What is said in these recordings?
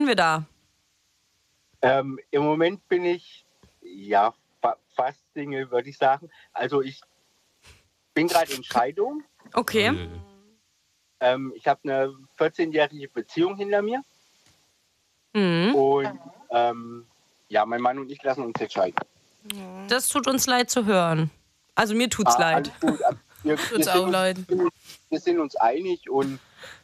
wir da? Im Moment bin ich fast Single, würde ich sagen. Also ich bin gerade in Scheidung. Okay. Ich habe eine 14-jährige Beziehung hinter mir. Mhm. Und mein Mann und ich lassen uns jetzt scheiden. Das tut uns leid zu hören. Also mir tut's leid. Alles gut. Wir sind uns einig und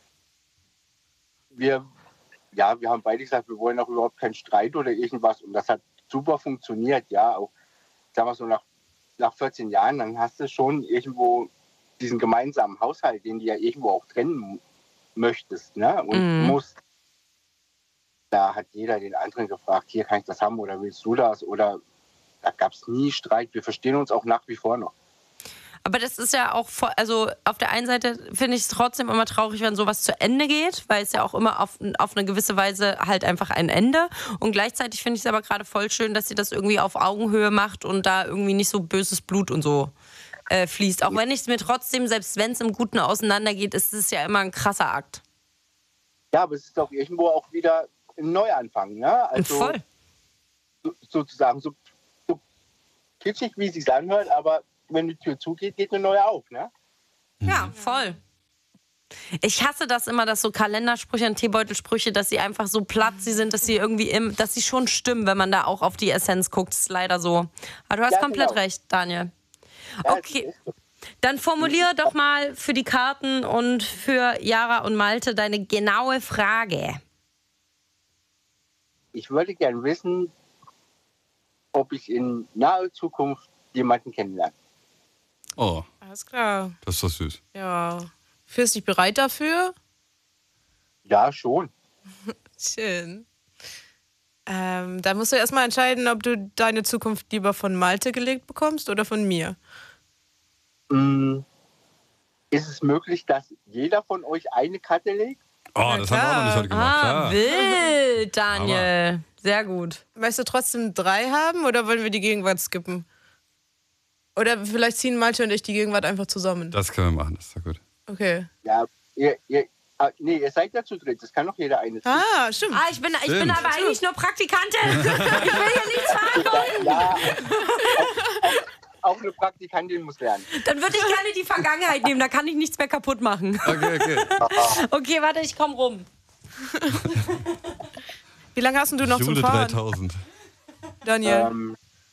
wir haben beide gesagt, wir wollen auch überhaupt keinen Streit oder irgendwas. Und das hat super funktioniert, ja. Auch, sagen wir so, nach 14 Jahren, dann hast du schon irgendwo diesen gemeinsamen Haushalt, den du ja irgendwo auch trennen möchtest, ne? Und musst. Da hat jeder den anderen gefragt, hier, kann ich das haben oder willst du das? Oder da gab es nie Streit. Wir verstehen uns auch nach wie vor noch. Aber das ist ja auch, also auf der einen Seite finde ich es trotzdem immer traurig, wenn sowas zu Ende geht, weil es ja auch immer auf eine gewisse Weise halt einfach ein Ende. Und gleichzeitig finde ich es aber gerade voll schön, dass sie das irgendwie auf Augenhöhe macht und da irgendwie nicht so böses Blut und so fließt. Auch wenn ich es mir trotzdem, selbst wenn es im Guten auseinandergeht, ist es ja immer ein krasser Akt. Ja, aber es ist doch irgendwo auch wieder ein Neuanfang, ne? Also voll. Sozusagen so kitschig, wie es sich anhört, aber wenn die Tür zugeht, geht eine neue auf, ne? Ja, voll. Ich hasse das immer, dass so Kalendersprüche und Teebeutelsprüche, dass sie einfach so platt sind, dass sie irgendwie dass sie schon stimmen, wenn man da auch auf die Essenz guckt. Das ist leider so. Aber du hast komplett recht, Daniel. Okay, dann formuliere doch mal für die Karten und für Yara und Malte deine genaue Frage. Ich würde gerne wissen, ob ich in naher Zukunft jemanden kennenlerne. Oh. Alles klar. Das ist doch süß. Ja. Fühlst du dich bereit dafür? Ja, schon. Schön. Da musst du erstmal entscheiden, ob du deine Zukunft lieber von Malte gelegt bekommst oder von mir. Ist es möglich, dass jeder von euch eine Karte legt? Oh, das haben wir auch noch nicht heute gemacht. Klar. Wild, Daniel. Aber sehr gut. Möchtest du trotzdem 3 haben oder wollen wir die Gegenwart skippen? Oder vielleicht ziehen Malte und ich die Gegenwart einfach zusammen. Das können wir machen, das ist doch gut. Okay. Ja, ihr seid ja zu dritt, das kann doch jeder eine ziehen. Ah, stimmt. Ich bin aber eigentlich nur Praktikantin. Ich will hier nichts verantworten. Ja, auch eine Praktikantin muss lernen. Dann würde ich gerne die Vergangenheit nehmen, da kann ich nichts mehr kaputt machen. Okay. Okay, warte, ich komm rum. Wie lange hast du noch Jule zum Fahren? 3000. Daniel?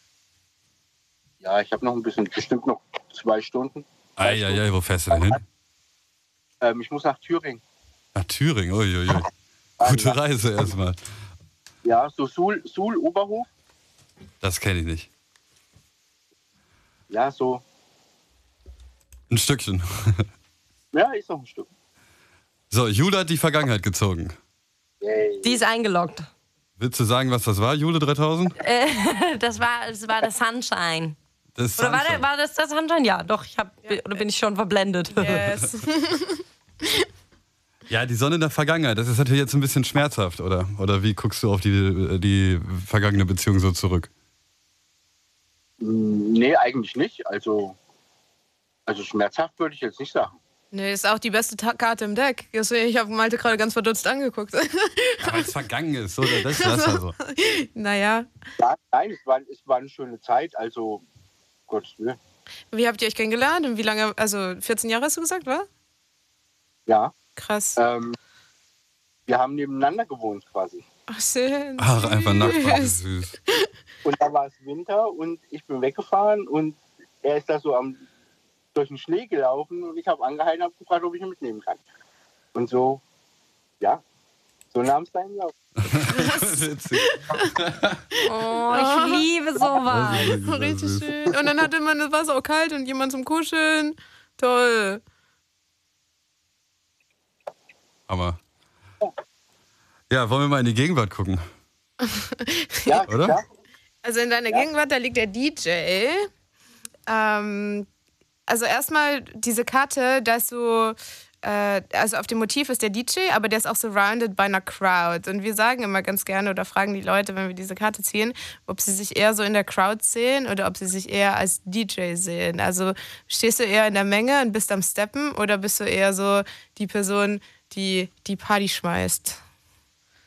Ich habe noch ein bisschen, bestimmt noch 2 Stunden. Eieiei, wo fährst du denn hin? Ich muss nach Thüringen. Nach Thüringen, uiuiui. Gute Reise erstmal. Ja, so Suhl, Oberhof. Das kenne ich nicht. Ja, so. Ein Stückchen. Ja, ist noch ein Stück. So, Jule hat die Vergangenheit gezogen. Yay. Die ist eingeloggt. Willst du sagen, was das war, Jule 3000? Das war das Sunshine. Das Oder war das Sunshine? Ja, doch. Oder bin ich schon verblendet? Yes. Ja, die Sonne in der Vergangenheit. Das ist natürlich jetzt ein bisschen schmerzhaft, oder? Oder wie guckst du auf die vergangene Beziehung so zurück? Nee, eigentlich nicht. Also schmerzhaft würde ich jetzt nicht sagen. Nee, ist auch die beste Karte im Deck. Ich habe Malte gerade ganz verdutzt angeguckt. Ja, weil es vergangen ist, oder? Das ist also. Naja. Ja, nein, es war eine schöne Zeit. Also, Gottes Willen. Wie habt ihr euch kennengelernt und wie lange? Also 14 Jahre hast du gesagt, wa? Ja. Krass. Wir haben nebeneinander gewohnt quasi. Ach, schön. Ach, einfach Nachbarn, süß. Und da war es Winter und ich bin weggefahren und er ist da so durch den Schnee gelaufen und ich habe angehalten und habe gefragt, ob ich ihn mitnehmen kann. Und so nahm es seinen Lauf. Witzig. Oh, ich liebe sowas. Richtig schön. Und dann hatte man das Wasser auch kalt und jemand zum Kuscheln. Toll. Aber. Ja, wollen wir mal in die Gegenwart gucken? Ja, oder? Klar. Also in deiner Gegenwart, da liegt der DJ. Also erstmal diese Karte, da ist so, also auf dem Motiv ist der DJ, aber der ist auch surrounded by einer Crowd. Und wir sagen immer ganz gerne oder fragen die Leute, wenn wir diese Karte ziehen, ob sie sich eher so in der Crowd sehen oder ob sie sich eher als DJ sehen. Also stehst du eher in der Menge und bist am Steppen oder bist du eher so die Person, die Party schmeißt?